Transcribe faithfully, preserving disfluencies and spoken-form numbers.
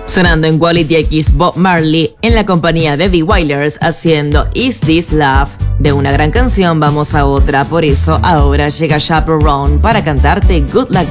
Sonando en Quality X, Bob Marley en la compañía de The Wailers haciendo Is This Love. De una gran canción vamos a otra, por eso ahora llega Chaperone para cantarte Good Luck